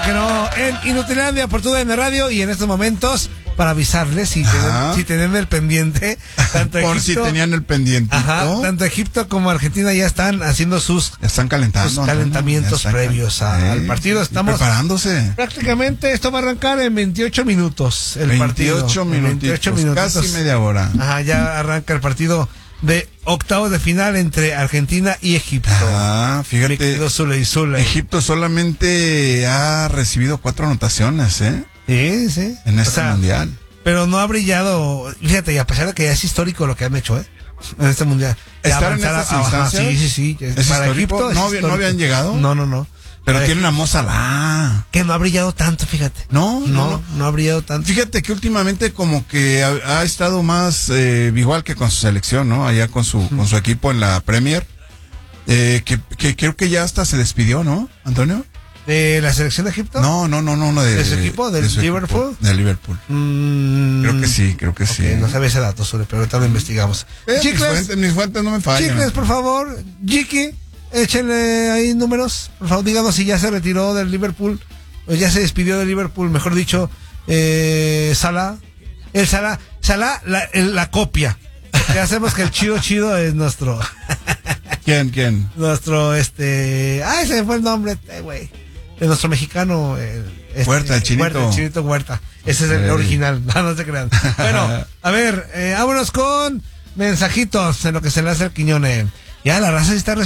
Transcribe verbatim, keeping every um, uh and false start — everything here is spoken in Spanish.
que no, en Inutilandia por tu D N Radio, y en estos momentos para avisarles si tienen, si tienen el pendiente, tanto por Egipto, si tenían el pendiente. Ajá, tanto Egipto como Argentina ya están haciendo sus, ya están calentando, sus calentamientos están previos a, eh, al partido. Estamos preparándose. Prácticamente esto va a arrancar en veintiocho minutos el veintiocho partido. Minutitos, veintiocho minutitos. Casi media hora. Ajá, ya arranca el partido de octavos de final entre Argentina y Egipto. Ah, fíjate. Zule y Zule. Egipto solamente ha recibido cuatro anotaciones, ¿eh? Sí, sí. En este o sea, mundial. Pero no ha brillado, fíjate, y a pesar de que ya es histórico lo que han hecho, ¿eh? En este mundial. ¿Estar en estas instancias? Sí, sí, sí. ¿Es Para histórico? Egipto ¿No, es ¿No habían llegado? No, no, no. Pero Para tienen a Mo Salah. Que no ha brillado tanto, fíjate. No, no, no, no ha brillado tanto. Fíjate que últimamente como que ha, ha estado más eh, igual que con su selección, ¿no? Allá con su, con su equipo en la Premier. Eh, que, que creo que ya hasta se despidió, ¿no, Antonio? ¿De la selección de Egipto? No, no, no, no, no de, ¿De su equipo? ¿Del de Liverpool? Equipo, de Liverpool. Mm, creo que sí, creo que okay, sí. No sabía ese dato, Sule, pero ahorita lo investigamos. Eh, mis, fuentes, mis fuentes no me fallan. Chicles, por favor, Jiki, échenle ahí números. Por favor, díganos si ya se retiró del Liverpool, o ya se despidió del Liverpool, mejor dicho, eh, Salah. El Salah, Salah, la, el, la copia. Ya sabemos que el chido chido es nuestro. ¿Quién, quién? Nuestro, este... Ah, ese fue el nombre, eh, güey. De nuestro mexicano. El, este, Huerta, el Chinito. Huerta, el Chinito Huerta. Ese es el sí. original. No, no se crean. Bueno, a ver, eh, vámonos con mensajitos en lo que se le hace al Quiñone. Ya la raza sí está